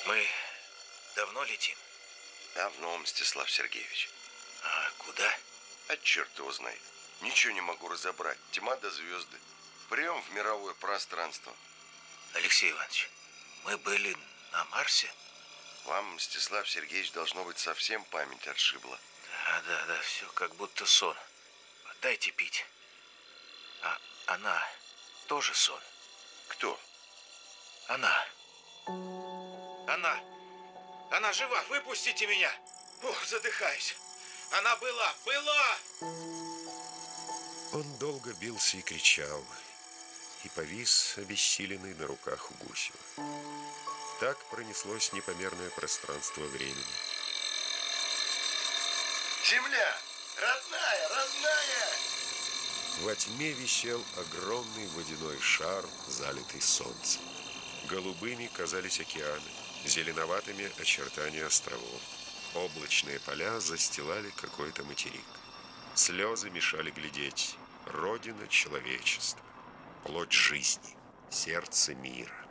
Мы давно летим? Давно, Мстислав Сергеевич. А куда? А черт его знает. Ничего не могу разобрать. Тьма до звезды. Прием в мировое пространство. Алексей Иванович, мы были на Марсе? Вам, Мстислав Сергеевич, должно быть, совсем память отшибла. Да, все как будто сон. Дайте пить. А она тоже сон? Кто? Она. Она жива, выпустите меня! Ух, задыхаюсь. Она была! Он долго бился и кричал, и повис, обессиленный, на руках у Гусева. Так пронеслось непомерное пространство времени. Земля! Родная! Во тьме висел огромный водяной шар, залитый солнцем. Голубыми казались океаны, зеленоватыми очертания островов. Облачные поля застилали какой-то материк. Слезы мешали глядеть. Родина человечества, плоть жизни, сердце мира.